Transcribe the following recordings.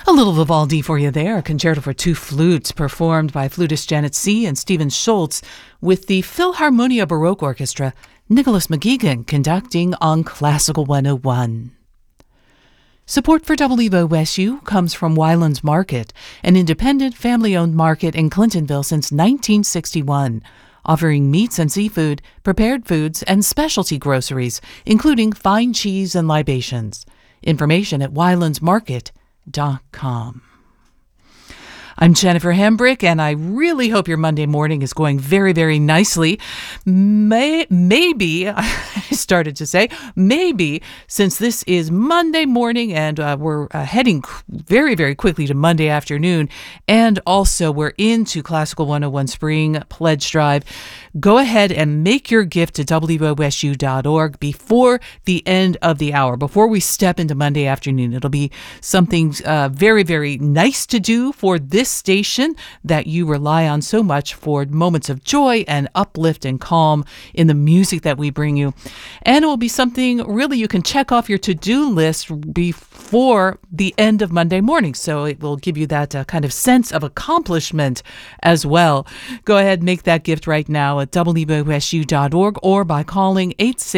A little Vivaldi for you there, a concerto for two flutes performed by flutist Janet C. and Stephen Schultz with the Philharmonia Baroque Orchestra, Nicholas McGeegan conducting on Classical 101. Support for WOSU comes from Wylands Market, an independent family-owned market in Clintonville since 1961, offering meats and seafood, prepared foods, and specialty groceries, including fine cheese and libations. Information at wylandsmarket.com. I'm Jennifer Hambrick, and I really hope your Monday morning is going very, very nicely. Maybe, I started to say, maybe, since this is Monday morning and we're heading very, very quickly to Monday afternoon, and also we're into Classical 101 Spring Pledge Drive, go ahead and make your gift to WOSU.org before the end of the hour, before we step into Monday afternoon. It'll be something very, very nice to do for this station that you rely on so much for moments of joy and uplift and calm in the music that we bring you. And it will be something really you can check off your to-do list before the end of Monday morning. So it will give you that kind of sense of accomplishment as well. Go ahead and make that gift right now at WOSU.org or by calling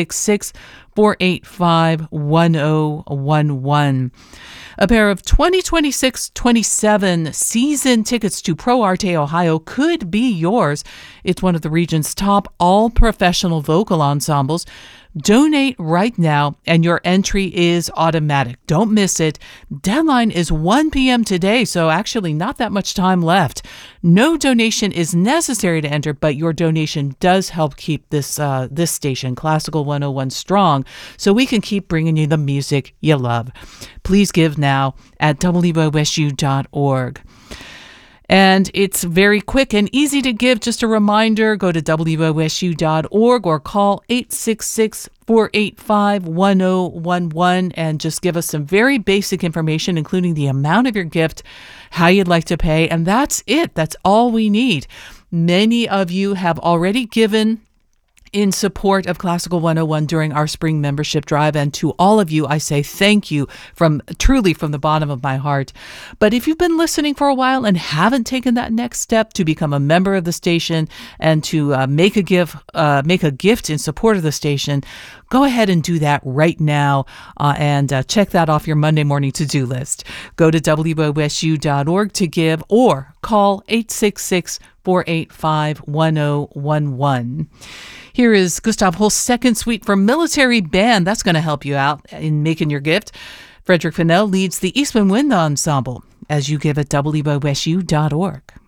866-485-1011. A pair of 2026-27 season tickets to Pro Arte Ohio could be yours. It's one of the region's top all-professional vocal ensembles. Donate right now, and your entry is automatic. Don't miss it. Deadline is 1 p.m. today, so actually not that much time left. No donation is necessary to enter, but your donation does help keep this station, Classical 101, strong, so we can keep bringing you the music you love. Please give now at WOSU.org. And it's very quick and easy to give. Just a reminder, go to WOSU.org or call 866-485-1011 and just give us some very basic information, including the amount of your gift, how you'd like to pay, and that's it. That's all we need. Many of you have already given in support of Classical 101 during our spring membership drive. And to all of you, I say thank you truly from the bottom of my heart. But if you've been listening for a while and haven't taken that next step to become a member of the station and to make a gift in support of the station, go ahead and do that right now and check that off your Monday morning to-do list. Go to WOSU.org to give or call 866-485-1011. Here is Gustav Holst's second suite for military band. That's going to help you out in making your gift. Frederick Fennell leads the Eastman Wind Ensemble as you give at WOSU.org.